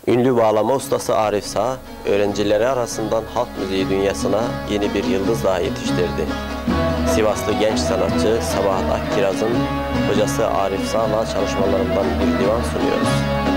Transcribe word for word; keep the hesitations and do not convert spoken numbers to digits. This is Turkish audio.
Ünlü bağlama ustası Arif Sağ, öğrencileri arasından halk müziği dünyasına yeni bir yıldız daha yetiştirdi. Sivaslı genç sanatçı Sabahat Akkiraz'ın hocası Arif Sağ'la çalışmalarından bir divan sunuyoruz.